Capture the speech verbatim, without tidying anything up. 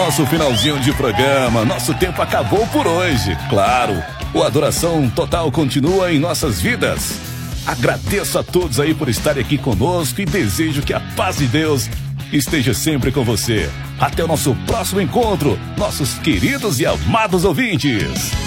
nosso finalzinho de programa. Nosso tempo acabou por hoje. Claro, o Adoração Total continua em nossas vidas. Agradeço a todos aí por estarem aqui conosco e desejo que a paz de Deus esteja sempre com você. Até o nosso próximo encontro, nossos queridos e amados ouvintes.